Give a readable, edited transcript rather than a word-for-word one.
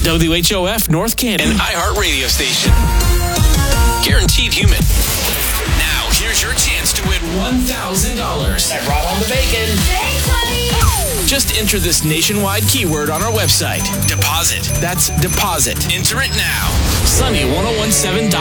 WHOF North Canton. An iHeart radio station. Guaranteed human. Now, here's your chance to win $1,000. I brought home the bacon. Thanks, honey. Just enter this nationwide keyword on our website. Deposit. That's deposit. Enter it now. Sunny1017.com.